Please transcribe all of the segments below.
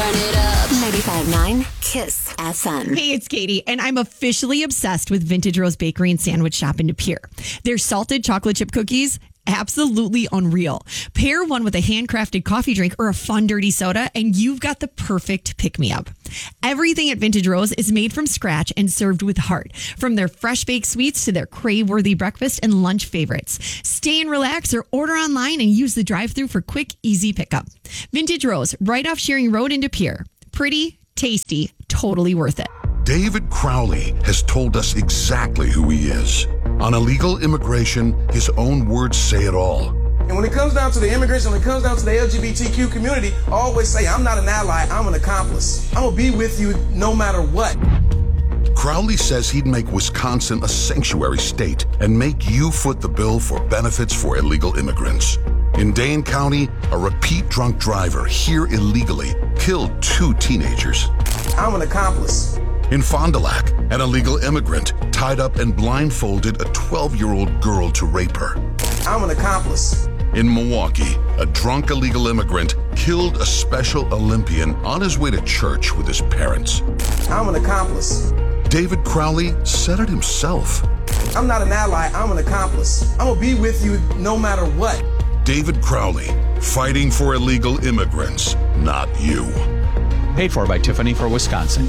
Turn it up. 95.9 KISS FM. Hey, it's Katie, and I'm officially obsessed with Vintage Rose Bakery and Sandwich Shop in De Pere. Their salted chocolate chip cookies, absolutely unreal. Pair one with a handcrafted coffee drink or a fun dirty soda, and you've got the perfect pick-me-up. Everything at Vintage Rose is made from scratch and served with heart. From their fresh baked sweets to their crave-worthy breakfast and lunch favorites. Stay and relax or order online and use the drive-thru for quick, easy pickup. Vintage Rose, right off Shearing Road in De Pere. Pretty, tasty, totally worth it. David Crowley has told us exactly who he is. On illegal immigration, his own words say it all. And when it comes down to the immigration, when it comes down to the LGBTQ community, I always say, I'm not an ally, I'm an accomplice. I'm going to be with you no matter what. Crowley says he'd make Wisconsin a sanctuary state and make you foot the bill for benefits for illegal immigrants. In Dane County, a repeat drunk driver here illegally killed 2 teenagers. I'm an accomplice. In Fond du Lac, an illegal immigrant tied up and blindfolded a 12-year-old girl to rape her. I'm an accomplice. In Milwaukee, a drunk illegal immigrant killed a Special Olympian on his way to church with his parents. I'm an accomplice. David Crowley said it himself. I'm not an ally, I'm an accomplice. I'm going to be with you no matter what. David Crowley, fighting for illegal immigrants, not you. Paid for by Tiffany for Wisconsin.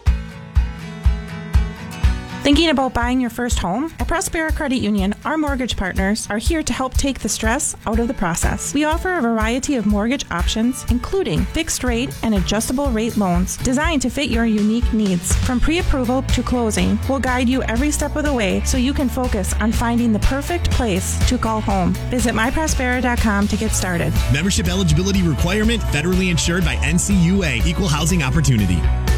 Thinking about buying your first home? At Prospera Credit Union, our mortgage partners are here to help take the stress out of the process. We offer a variety of mortgage options, including fixed rate and adjustable rate loans designed to fit your unique needs. From pre-approval to closing, we'll guide you every step of the way so you can focus on finding the perfect place to call home. Visit myprospera.com to get started. Membership eligibility requirement, federally insured by NCUA, Equal Housing Opportunity.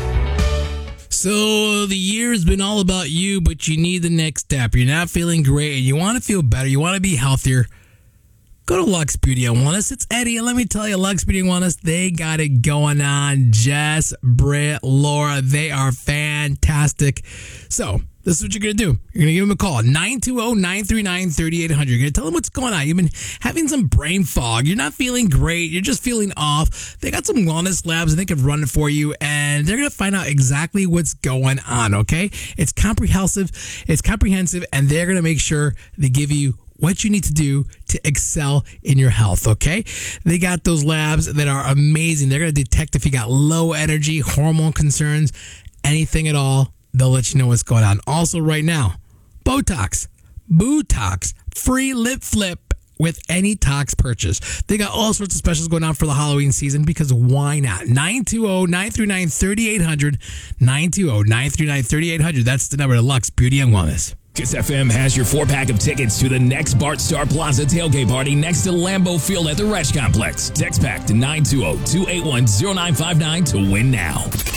So the year's been all about you, but you need the next step. You're not feeling great and you want to feel better. You want to be healthier. Go to Lux Beauty and Wellness. It's Eddie, and let me tell you, Lux Beauty and Wellness, they got it going on. Jess, Britt, Laura, they are fantastic. So this is what you're going to do. You're going to give them a call, 920-939-3800. You're going to tell them what's going on. You've been having some brain fog. You're not feeling great. You're just feeling off. They got some wellness labs and they can run it for you, and they're going to find out exactly what's going on, okay? It's comprehensive, and they're going to make sure they give you what you need to do to excel in your health, okay? They got those labs that are amazing. They're going to detect if you got low energy, hormone concerns, anything at all. They'll let you know what's going on. Also right now, Botox, free lip flip with any Tox purchase. They got all sorts of specials going on for the Halloween season because why not? 920-939-3800, 920-939-3800. That's the number to Lux Beauty and Wellness. KISS FM has your 4-pack of tickets to the next Bart Star Plaza tailgate party next to Lambeau Field at the Resch Complex. Text pack to 920-281-0959 to win now.